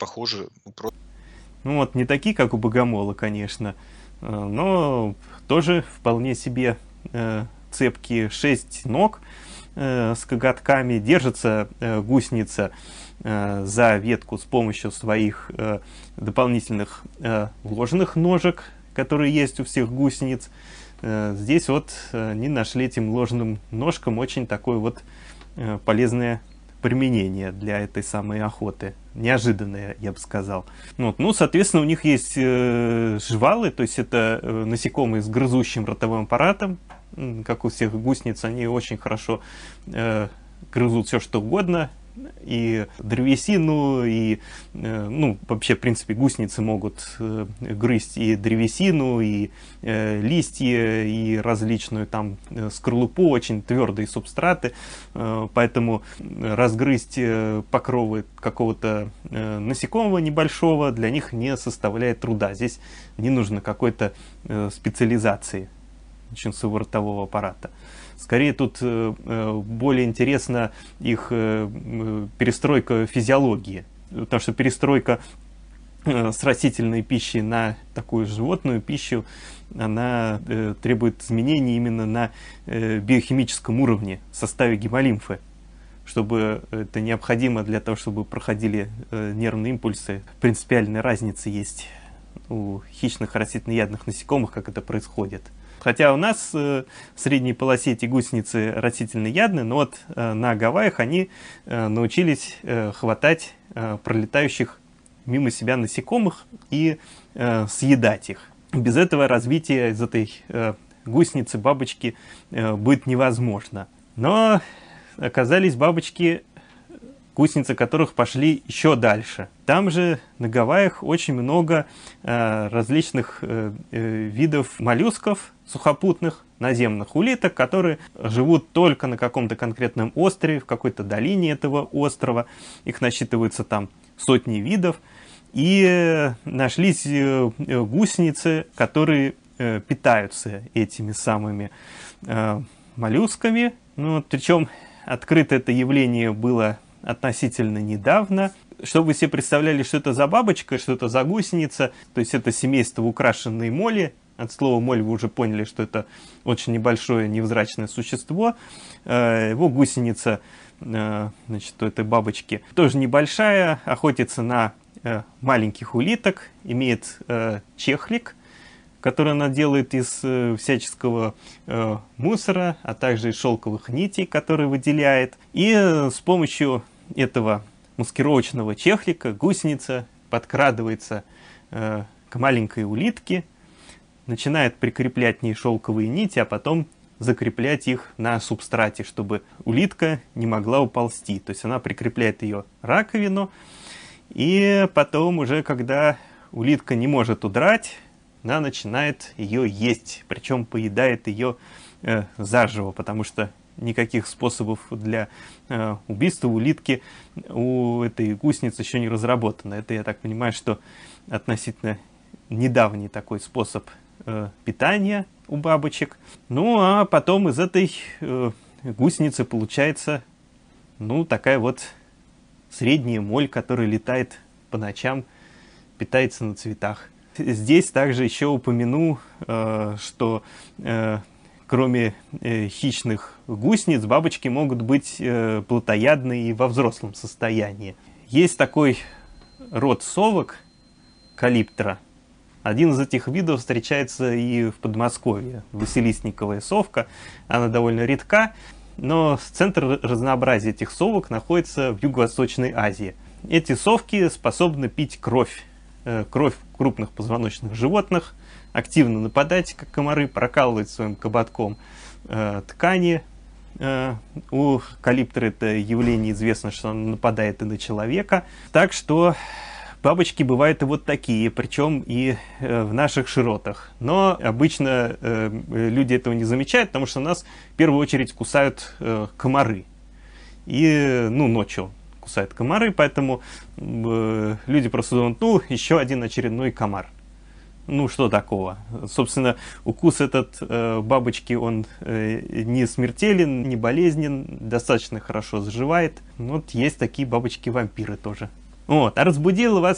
похожи. Ну вот, не такие, как у богомола, конечно, но тоже вполне себе цепкие. 6 ног с коготками. Держится гусеница за ветку с помощью своих дополнительных вложенных ножек, которые есть у всех гусениц. Здесь вот они нашли этим ложным ножкам очень такое вот полезное применение для этой самой охоты. Неожиданное, я бы сказал. Ну, соответственно, у них есть жвалы, то есть это насекомые с грызущим ротовым аппаратом. Как у всех гусениц, они очень хорошо грызут все, что угодно. И древесину, и, ну, вообще, в принципе, гусеницы могут грызть и древесину, и листья, и различную там скорлупу, очень твердые субстраты. Поэтому разгрызть покровы какого-то насекомого небольшого для них не составляет труда. Здесь не нужно какой-то специализации своего ротового аппарата. Скорее тут более интересна их перестройка физиологии, потому что перестройка с растительной пищи на такую животную пищу, она требует изменений именно на биохимическом уровне, в составе гемолимфы, чтобы это необходимо для того, чтобы проходили нервные импульсы. Принципиальная разница есть у хищных растительноядных насекомых, как это происходит. Хотя у нас в средней полосе эти гусеницы растительноядны, но вот на Гавайях они научились хватать пролетающих мимо себя насекомых и съедать их. Без этого развитие из этой гусеницы, бабочки, будет невозможно. Но оказались бабочки, гусеницы которых пошли еще дальше. Там же на Гавайях очень много различных видов моллюсков сухопутных, наземных улиток, которые живут только на каком-то конкретном острове, в какой-то долине этого острова. Их насчитывается там сотни видов. И нашлись гусеницы, которые питаются этими самыми моллюсками. Ну, причем открыто это явление было относительно недавно. Чтобы вы себе представляли, что это за бабочка, что это за гусеница, то есть это семейство украшенной моли. От слова моль вы уже поняли, что это очень небольшое невзрачное существо. Его гусеница, значит, у этой бабочки тоже небольшая, охотится на маленьких улиток, имеет чехлик, который она делает из всяческого мусора, а также из шелковых нитей, которые выделяет. И с помощью этого маскировочного чехлика гусеница подкрадывается к маленькой улитке, начинает прикреплять к ней шелковые нити, а потом закреплять их на субстрате, чтобы улитка не могла уползти. То есть она прикрепляет ее раковину, и потом уже, когда улитка не может удрать, она начинает ее есть, причем поедает ее заживо, потому что никаких способов для убийства улитки у этой гусеницы еще не разработано. Это, я так понимаю, что относительно недавний такой способ питания у бабочек. Ну, а потом из этой гусеницы получается, ну, такая вот средняя моль, которая летает по ночам, питается на цветах. Здесь также еще упомяну, что кроме хищных гусениц, бабочки могут быть плотоядны и во взрослом состоянии. Есть такой род совок, калиптра. Один из этих видов встречается и в Подмосковье. Василисниковая совка. Она довольно редка, но центр разнообразия этих совок находится в Юго-Восточной Азии. Эти совки способны пить кровь. Кровь крупных позвоночных животных, активно нападать, как комары, прокалывать своим хоботком ткани. У калиптра это явление известно, что он нападает и на человека. Так что бабочки бывают и вот такие, причем и в наших широтах. Но обычно люди этого не замечают, потому что нас в первую очередь кусают комары. И, ну, ночью кусают комары, поэтому люди просто думают, ну, еще один очередной комар. Ну, что такого? Собственно, укус этот бабочки, он не смертелен, не болезнен, достаточно хорошо заживает. Вот есть такие бабочки-вампиры тоже. Вот. А разбудила вас